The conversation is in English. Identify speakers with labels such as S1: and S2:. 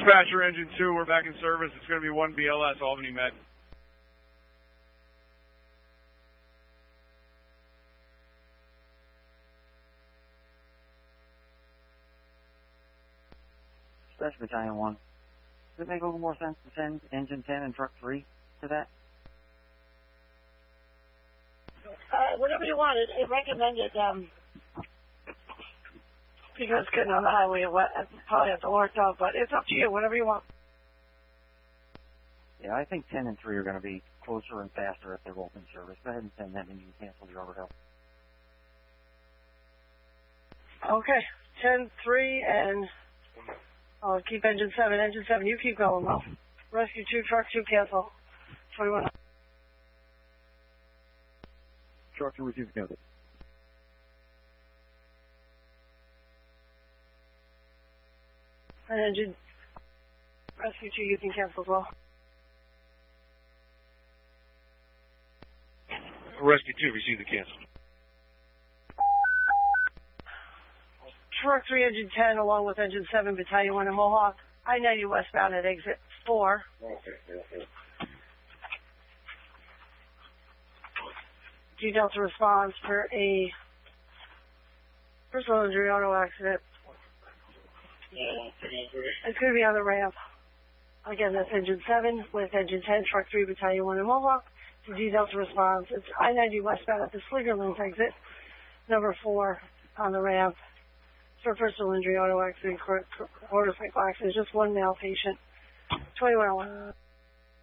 S1: Dispatcher Engine 2, we're back in service. It's going to be 1 BLS, Albany Med.
S2: Dispatch Battalion 1. Does it make a little more sense to send Engine 10 and Truck 3 to that?
S3: Whatever you want. It recommended, because getting on the highway probably have to work out, but it's up to you, whatever you want.
S2: Yeah, I think 10 and 3 are going to be closer and faster if they're both in service. Go ahead and send them and you can cancel the overhead.
S3: Okay, 10-3 and I'll keep Engine 7. Engine 7, you keep going, Will. Rescue 2, Truck 2, cancel. 21.
S2: Truck 2 receives cancel.
S3: And Engine Rescue 2, you can cancel as well.
S1: Rescue 2, receive the cancel.
S3: Truck 3, Engine 10, along with Engine 7, Battalion 1 in Mohawk. I-90 westbound at exit 4. G-Delta response for a personal injury auto accident. It's going to be on the ramp. Again, that's Engine 7 with Engine 10, Truck 3, Battalion 1 in Mohawk. The G-Delta response. It's I-90 westbound at the Sliggerlands exit, number 4 on the ramp. For personal injury auto accident, motorcycle accident, just one male patient. 2101.